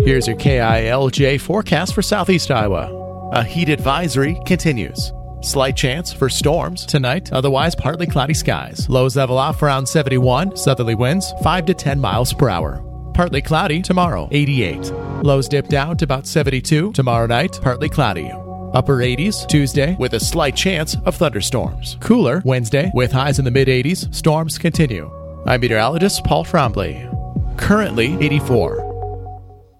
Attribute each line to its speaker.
Speaker 1: Here's your KILJ forecast for southeast Iowa. A heat advisory continues. Slight chance for storms tonight, otherwise partly cloudy skies. Lows level off around 71, southerly winds 5 to 10 miles per hour. Partly cloudy tomorrow, 88. Lows dip down to about 72 tomorrow night, partly cloudy. Upper 80s Tuesday with a slight chance of thunderstorms. Cooler Wednesday with highs in the mid 80s, storms continue. I'm meteorologist Paul Trombley. Currently 84.